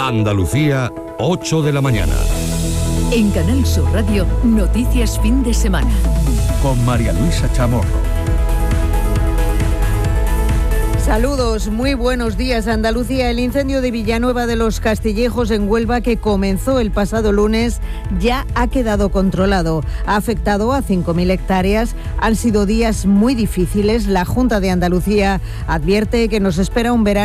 Andalucía, 8 de la mañana. En Canal Sur Radio, Noticias Fin de Semana. Con María Luisa Chamorro. Saludos, muy buenos días. Andalucía. El incendio de Villanueva de los Castillejos en Huelva, que comenzó el pasado lunes, ya ha quedado controlado. Ha afectado a 5.000 hectáreas. Han sido días muy difíciles. La Junta de Andalucía advierte que nos espera un verano